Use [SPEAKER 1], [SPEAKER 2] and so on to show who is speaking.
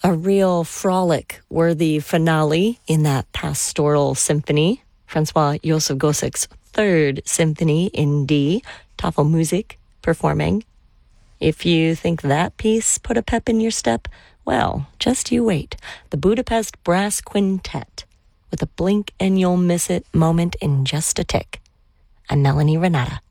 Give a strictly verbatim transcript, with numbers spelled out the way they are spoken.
[SPEAKER 1] A real frolic-worthy finale in that pastoral symphony, Francois Josef Gossek's Third Symphony in D, Tafelmusik performing. If you think that piece put a pep in your step, well, just you wait. The Budapest Brass Quintet, with a blink and you'll miss it moment in just a tick. I'm Melanie Renata.